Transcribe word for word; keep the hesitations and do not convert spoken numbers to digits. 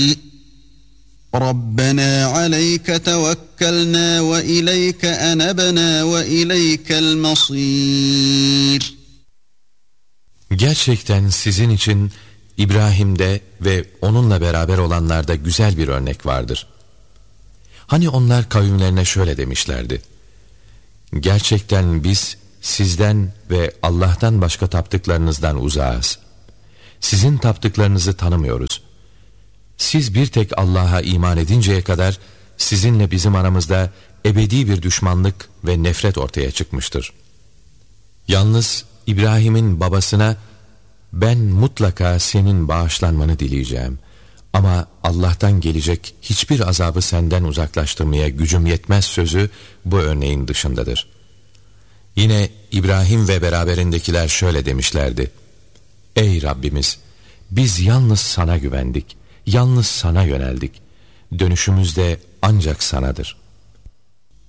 رَبَّنَا عَلَيْكَ تَوَكَّلْنَا وَإِلَيْكَ أَنَبْنَا وَإِلَيْكَ الْمَصِيرُ. Gerçekten sizin için İbrahim'de ve onunla beraber olanlarda güzel bir örnek vardır. Hani onlar kavimlerine şöyle demişlerdi: gerçekten biz sizden ve Allah'tan başka taptıklarınızdan uzağız. Sizin taptıklarınızı tanımıyoruz. Siz bir tek Allah'a iman edinceye kadar sizinle bizim aramızda ebedi bir düşmanlık ve nefret ortaya çıkmıştır. Yalnız İbrahim'in babasına ben mutlaka senin bağışlanmanı dileyeceğim ama Allah'tan gelecek hiçbir azabı senden uzaklaştırmaya gücüm yetmez sözü bu örneğin dışındadır. Yine İbrahim ve beraberindekiler şöyle demişlerdi: ey Rabbimiz, biz yalnız sana güvendik, yalnız sana yöneldik. Dönüşümüz de ancak sanadır.